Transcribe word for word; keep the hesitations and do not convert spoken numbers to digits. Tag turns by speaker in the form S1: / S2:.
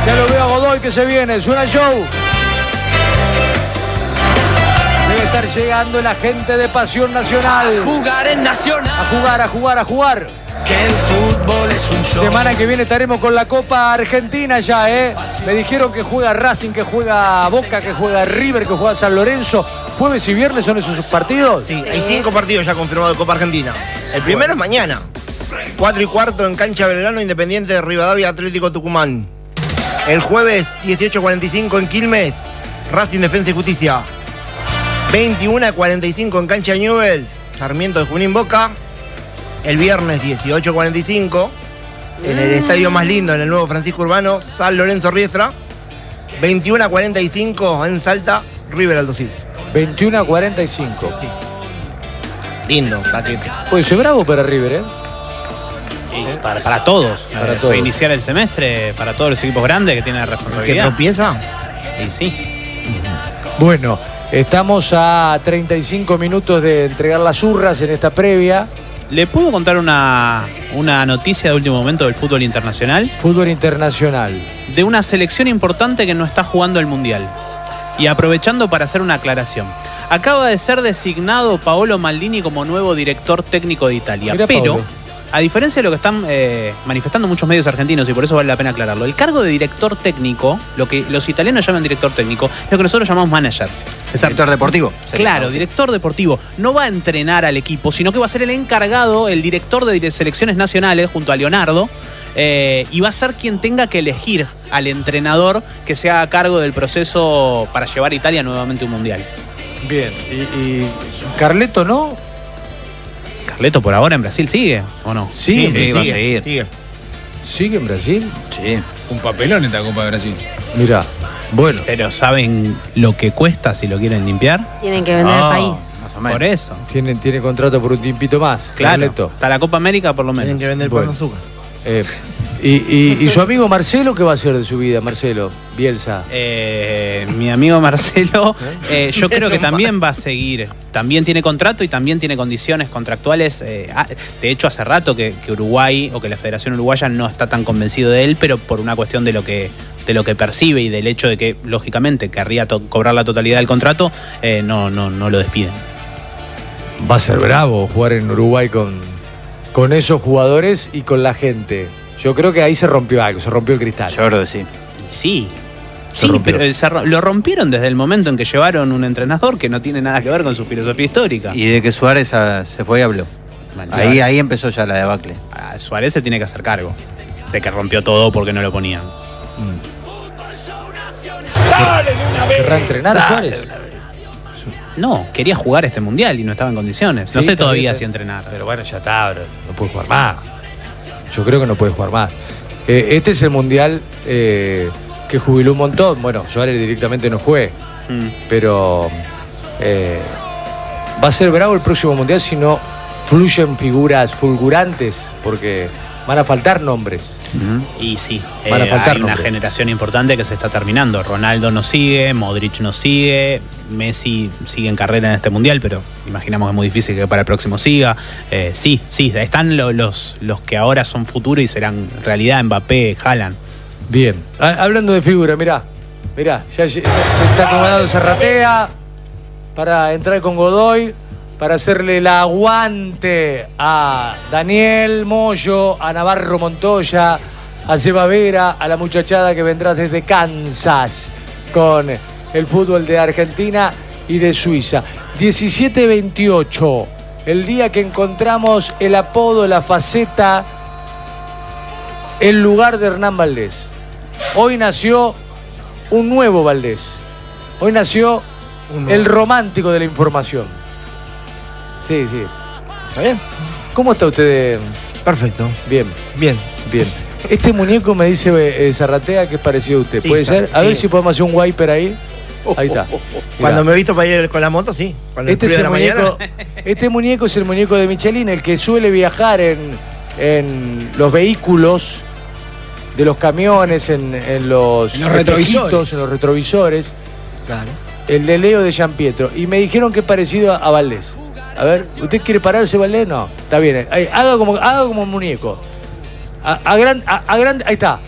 S1: Ya lo veo a Godoy que se viene. Suena el show. Debe estar llegando la gente de Pasión Nacional.
S2: A jugar en Nacional.
S1: A jugar, a jugar, a jugar.
S2: Que el fútbol es un show.
S1: Semana que viene estaremos con la Copa Argentina ya, ¿eh? Me dijeron que juega Racing, que juega Boca, que juega River, que juega San Lorenzo. ¿Jueves y viernes son esos partidos?
S3: Sí, hay cinco partidos ya confirmados de Copa Argentina. El primero es mañana. Cuatro y cuarto en cancha Belgrano, Independiente de Rivadavia, Atlético Tucumán. El jueves, dieciocho cuarenta y cinco en Quilmes, Racing Defensa y Justicia. veintiuno cuarenta y cinco en cancha Newell's, Sarmiento de Junín Boca. El viernes, dieciocho cuarenta y cinco, en el estadio más lindo, en el nuevo Francisco Urbano, San Lorenzo Riestra. veintiuno cuarenta y cinco en Salta, River Aldo Civi.
S1: veintiuno a cuarenta y cinco.
S3: Sí. Lindo, paquete.
S1: Puede ser bravo para River, ¿eh?
S4: Sí, para, para todos.
S1: Para
S4: eh,
S1: todos.
S4: Iniciar el semestre, para todos los equipos grandes que tienen
S3: ¿Que
S4: responsabilidad.
S3: tropieza?
S4: Y sí.
S1: Bueno, estamos a treinta y cinco minutos de entregar las urras en esta previa.
S4: ¿Le puedo contar una, una noticia de último momento del fútbol internacional?
S1: Fútbol internacional.
S4: De una selección importante que no está jugando el Mundial. Y aprovechando para hacer una aclaración. Acaba de ser designado Paolo Maldini como nuevo director técnico de Italia.
S1: Mirá,
S4: pero,
S1: Paolo.
S4: a diferencia de lo que están eh, manifestando muchos medios argentinos, y por eso vale la pena aclararlo, el cargo de director técnico, lo que los italianos llaman director técnico, es lo que nosotros llamamos manager.
S5: Director deportivo.
S4: Claro, director deportivo. No va a entrenar al equipo, sino que va a ser el encargado, el director de selecciones nacionales, junto a Leonardo, eh, y va a ser quien tenga que elegir al entrenador que se haga cargo del proceso para llevar a Italia nuevamente a un mundial.
S1: Bien. ¿Y, y Carleto no?
S4: Carleto por ahora en Brasil sigue, ¿o no?
S1: Sí,
S5: sí, va a
S3: sigue,
S5: seguir.
S3: sigue.
S1: ¿Sigue en Brasil?
S5: Sí.
S6: Un papelón esta Copa de Brasil.
S1: Mirá. Bueno.
S4: Pero ¿saben lo que cuesta si lo quieren limpiar?
S7: Tienen que vender
S4: Ah,
S7: el país.
S5: Más o menos.
S4: Por eso.
S1: Tiene, tiene contrato por un tiempito más.
S4: Claro.
S1: Carleto.
S4: Hasta la Copa América por lo
S3: Tienen
S4: menos.
S3: que vender
S1: Bueno.
S3: pan azúcar.
S1: Eh, y, y, ¿Y su amigo Marcelo qué va a hacer de su vida, Marcelo? Bielsa.
S4: Eh, mi amigo Marcelo, eh, yo creo que también va a seguir. También tiene contrato y también tiene condiciones contractuales. Eh, ah, de hecho, hace rato que, que Uruguay o que la Federación Uruguaya no está tan convencido de él, pero por una cuestión de lo que, de lo que percibe y del hecho de que, lógicamente, querría to- cobrar la totalidad del contrato, eh, no, no, no lo despiden.
S1: Va a ser bravo jugar en Uruguay con, con esos jugadores y con la gente. Yo creo que ahí se rompió algo, se rompió el cristal.
S5: Yo creo que sí.
S4: Y sí.
S1: Se
S4: Sí,
S1: rompió.
S4: pero se ro- lo rompieron desde el momento en que llevaron un entrenador que no tiene nada que ver con su filosofía histórica.
S5: Y de que Suárez ah, se fue y habló.
S4: Bueno,
S5: Ahí, ahí empezó ya la debacle.
S4: a Suárez se tiene que hacer cargo de que rompió todo porque no lo ponían.
S1: ¿Querrá entrenar a Suárez?
S4: No, quería jugar este mundial y no estaba en condiciones. No
S1: Sí,
S4: sé todavía
S1: también,
S4: si entrenar.
S1: Pero bueno, ya está, bro. No puede jugar más. Yo creo que no puede jugar más. Eh, este es el mundial eh, que jubiló un montón. Bueno, Suárez directamente no fue,
S4: Mm.
S1: pero eh, va a ser bravo el próximo mundial si no fluyen figuras fulgurantes, porque van a faltar nombres.
S4: Y sí,
S1: Van a
S4: eh,
S1: faltar
S4: hay una
S1: nombres.
S4: generación importante que se está terminando. Ronaldo no sigue, Modric no sigue, Messi sigue en carrera en este mundial, pero imaginamos que es muy difícil que para el próximo siga. Eh, sí, sí, están lo- los, los que ahora son futuro y serán realidad, Mbappé, Haaland.
S1: Bien. Ah, hablando de figura, mirá. Mirá, ya se está acomodando Serratea para entrar con Godoy, para hacerle el aguante a Daniel Moyo, a Navarro Montoya, a Seba Vera, a la muchachada que vendrá desde Kansas con el fútbol de Argentina y de Suiza. diecisiete veintiocho, el día que encontramos el apodo, la faceta, el lugar de Hernán Valdés. Hoy nació un nuevo Valdés. Hoy nació
S3: Un nuevo.
S1: el romántico de la información. Sí, sí.
S3: ¿Está bien?
S1: ¿Cómo está usted?
S3: Perfecto.
S1: Bien,
S3: Bien.
S1: bien. Este muñeco me dice eh, Zarratea que es parecido a usted.
S3: Sí,
S1: ¿Puede
S3: está-
S1: ser? A
S3: sí.
S1: ver si podemos hacer un wiper ahí. Ahí está.
S3: Cuando
S1: Mirá.
S3: me he visto para ir con la moto, sí. Con el
S1: Este es
S3: frío de
S1: el
S3: la
S1: muñeco,
S3: mañana.
S1: este muñeco es el muñeco de Michelin, el que suele viajar en, en los vehículos de los camiones, en, en los,
S6: En los retrovisores.
S1: espejitos, en los retrovisores.
S3: Claro.
S1: El de Leo de Gianpietro. Y me dijeron que es parecido a Valdés. A ver, ¿usted quiere pararse, Valdés? No. Está bien. Ahí, haga como, haga como un muñeco. A, a gran, a, a gran- ahí está.